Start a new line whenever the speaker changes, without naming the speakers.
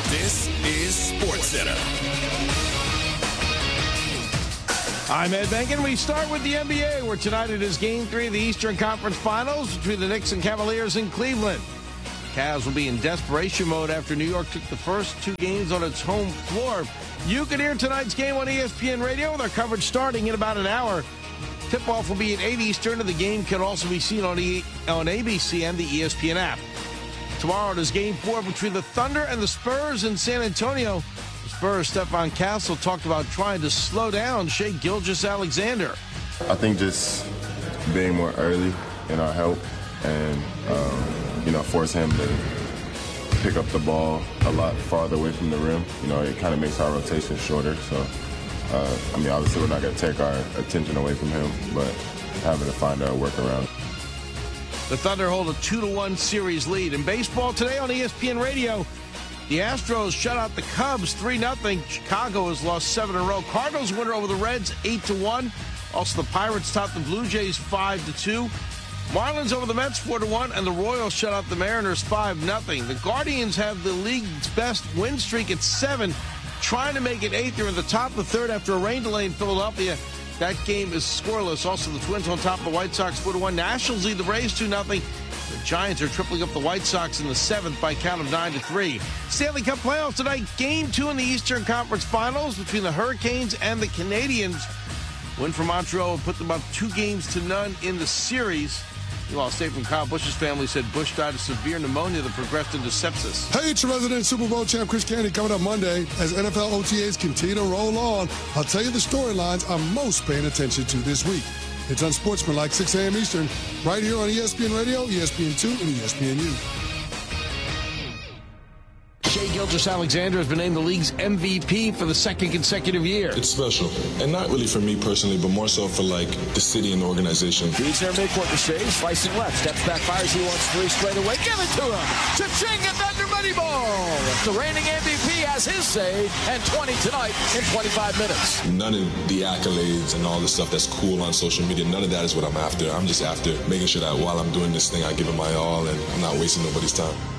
This is SportsCenter.
I'm Ed Benkin. We start with the NBA, where tonight it is Game 3 of the Eastern Conference Finals between the Knicks and Cavaliers in Cleveland. Cavs will be in desperation mode after New York took the first two games on its home floor. You can hear tonight's game on ESPN Radio with our coverage starting in about an hour. Tip-off will be at 8 Eastern, and the game can also be seen on ABC and the ESPN app. Tomorrow it is Game 4 between the Thunder and the Spurs in San Antonio. The Spurs' Stephon Castle talked about trying to slow down Shai Gilgeous-Alexander.
I think just being more early in our help and, force him to pick up the ball a lot farther away from the rim. It kind of makes our rotation shorter. So, obviously we're not going to take our attention away from him, but having to find a workaround.
The Thunder hold a 2-1 series lead. In baseball today on ESPN Radio, the Astros shut out the Cubs 3-0. Chicago has lost 7 in a row. Cardinals winner over the Reds 8-1. Also, the Pirates topped the Blue Jays 5-2. Marlins over the Mets 4-1, and the Royals shut out the Mariners 5-0. The Guardians have the league's best win streak at 7, trying to make it 8th. They're in the top of the third after a rain delay in Philadelphia. That game is scoreless. Also, the Twins on top of the White Sox 4-1. Nationals lead the Rays 2-0. The Giants are tripling up the White Sox in the 7th by a count of 9-3. Stanley Cup playoffs tonight. Game 2 in the Eastern Conference Finals between the Hurricanes and the Canadiens. Win for Montreal will put them up 2-0 in the series. Meanwhile, State from Kyle Busch's family said Busch died of severe pneumonia that progressed into sepsis.
Hey, it's your resident Super Bowl champ Chris Candy coming up Monday as NFL OTAs continue to roll on. I'll tell you the storylines I'm most paying attention to this week. It's Unsportsmanlike, 6 a.m. Eastern, right here on ESPN Radio, ESPN2, and ESPNU.
Shai Gilgeous-Alexander has been named the league's MVP for the second consecutive year.
It's special, and not really for me personally, but more so for the city and the organization.
He's their midcourt to Shai, slicing left, steps back, fires, he wants 3 straight away. Give it to him! Cha-ching at Thunder Money Ball! The reigning MVP has his say, and 20 tonight in 25 minutes.
None of the accolades and all the stuff that's cool on social media, none of that is what I'm after. I'm just after making sure that while I'm doing this thing, I give it my all, and I'm not wasting nobody's time.